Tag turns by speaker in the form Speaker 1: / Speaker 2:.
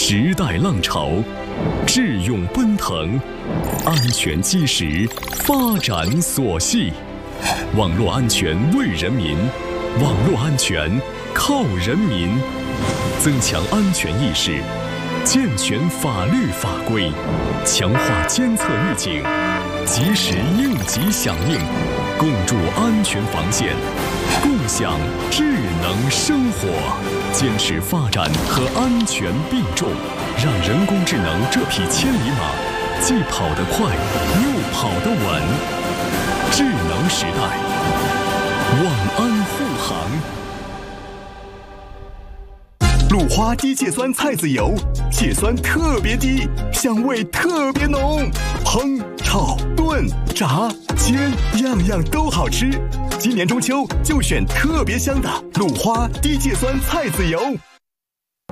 Speaker 1: 时代浪潮，智勇奔腾，安全基石，发展所系。网络安全为人民，网络安全靠人民。增强安全意识，健全法律法规，强化监测预警，及时应急响应，共筑安全防线，共享智能生活。坚持发展和安全并重，让人工智能这匹千里马既跑得快又跑得稳。智能时代，网安护航。
Speaker 2: 鲁花低芥酸菜籽油，芥酸特别低，香味特别浓，烹、炒、炖、炸、煎，样样都好吃。今年中秋就选特别香的鲁花低芥酸菜籽油。